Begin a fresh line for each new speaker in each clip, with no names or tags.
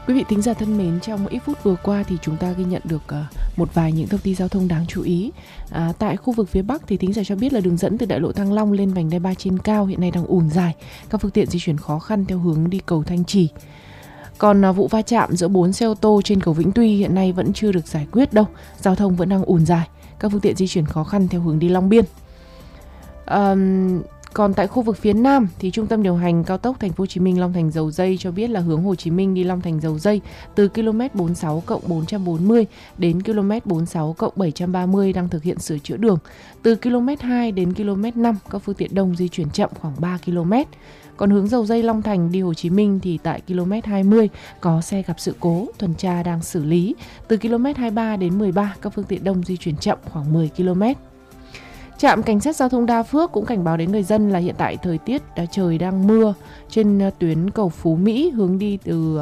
Quý vị thính giả thân mến, trong ít phút vừa qua thì chúng ta ghi nhận được một vài những thông tin giao thông đáng chú ý. Tại khu vực phía Bắc thì thính giả cho biết là đường dẫn từ đại lộ Thăng Long lên vành đai 3 trên cao hiện nay đang ùn dài, các phương tiện di chuyển khó khăn theo hướng đi cầu Thanh Trì. Còn vụ va chạm giữa 4 xe ô tô trên cầu Vĩnh Tuy hiện nay vẫn chưa được giải quyết đâu, giao thông vẫn đang ùn dài, các phương tiện di chuyển khó khăn theo hướng đi Long Biên. Còn tại khu vực phía Nam thì Trung tâm điều hành cao tốc Thành phố Hồ Chí Minh Long Thành Dầu Dây cho biết là hướng Hồ Chí Minh đi Long Thành Dầu Dây từ km 46+440 đến km 46+730 đang thực hiện sửa chữa đường. Từ km 2 đến km 5 các phương tiện đông di chuyển chậm khoảng 3 km. Còn hướng Dầu Dây Long Thành đi Hồ Chí Minh thì tại km 20 có xe gặp sự cố, tuần tra đang xử lý. Từ km 23 đến 13 các phương tiện đông di chuyển chậm khoảng 10 km. Trạm Cảnh sát Giao thông Đa Phước cũng cảnh báo đến người dân là hiện tại thời tiết trời đang mưa trên tuyến cầu Phú Mỹ hướng đi từ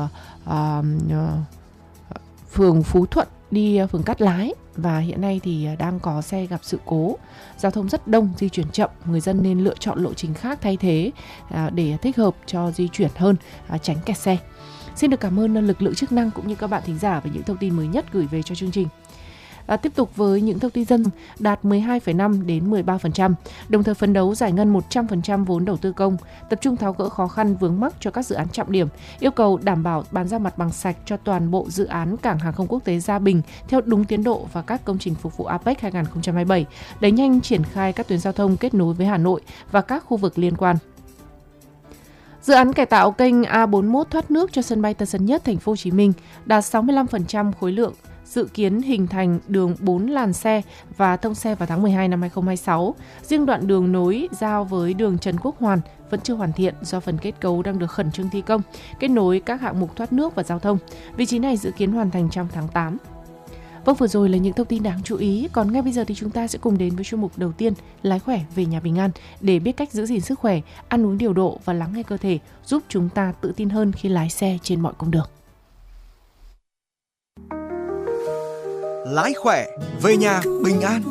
phường Phú Thuận đi phường Cát Lái, và hiện nay thì đang có xe gặp sự cố, giao thông rất đông, di chuyển chậm, người dân nên lựa chọn lộ trình khác thay thế để thích hợp cho di chuyển hơn, tránh kẹt xe. Xin được cảm ơn lực lượng chức năng cũng như các bạn thính giả về những thông tin mới nhất gửi về cho chương trình. Tiếp tục với những thông tin dân đạt 12,5 đến 13%, đồng thời phấn đấu giải ngân 100% vốn đầu tư công, tập trung tháo gỡ khó khăn vướng mắc cho các dự án trọng điểm, yêu cầu đảm bảo bàn giao mặt bằng sạch cho toàn bộ dự án cảng hàng không quốc tế Gia Bình theo đúng tiến độ và các công trình phục vụ APEC 2027, đẩy nhanh triển khai các tuyến giao thông kết nối với Hà Nội và các khu vực liên quan. Dự án cải tạo kênh A41 thoát nước cho sân bay Tân Sơn Nhất, Thành phố Hồ Chí Minh đạt 65% khối lượng, dự kiến hình thành đường 4 làn xe và thông xe vào tháng 12 năm 2026. Riêng đoạn đường nối giao với đường Trần Quốc Hoàn vẫn chưa hoàn thiện do phần kết cấu đang được khẩn trương thi công, kết nối các hạng mục thoát nước và giao thông. Vị trí này dự kiến hoàn thành trong tháng 8. Vâng, vừa rồi là những thông tin đáng chú ý. Còn ngay bây giờ thì chúng ta sẽ cùng đến với chuyên mục đầu tiên, lái khỏe về nhà bình an, để biết cách giữ gìn sức khỏe, ăn uống điều độ và lắng nghe cơ thể, giúp chúng ta tự tin hơn khi lái xe trên mọi cung đường.
Lái khỏe về nhà bình an.